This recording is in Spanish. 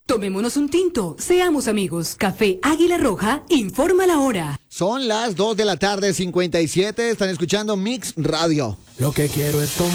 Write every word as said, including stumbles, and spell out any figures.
Tomémonos un tinto, seamos amigos. Café Águila Roja, informa la hora. Son las dos de la tarde, cincuenta y siete. Están escuchando Mix Radio. Lo que quiero es tomar.